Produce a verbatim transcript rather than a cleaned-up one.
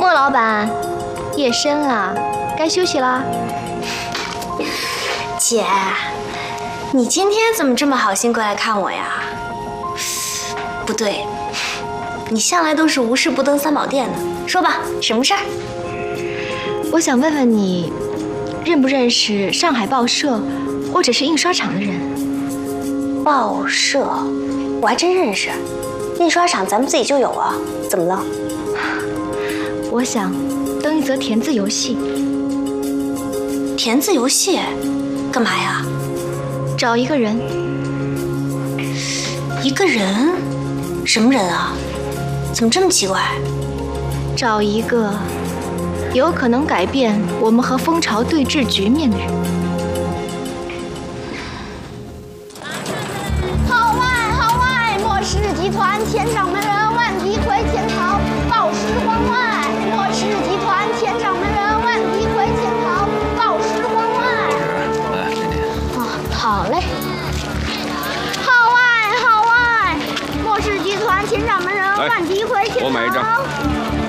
莫老板，夜深了，该休息啦。 姐，你今天怎么这么好心过来看我呀？不对，你向来都是无事不登三宝殿的。说吧，什么事儿？ 我想问问你，认不认识上海报社或者是印刷厂的人？ 报社，我还真认识。印刷厂咱们自己就有啊，怎么了？ 我想登一则填字游戏。 填字游戏？干嘛呀？ 找一个人。 一个人？什么人啊？怎么这么奇怪？ 找一个有可能改变我们和蜂巢对峙局面的人。 号外号外！莫氏集团前掌门人万提魁潜逃，报师关外！莫氏集团前掌门人万提魁潜逃，报师关外！ 来，丽丽。 哦，好嘞。号外号外！莫氏集团前掌门人万提魁潜逃。 我买一张。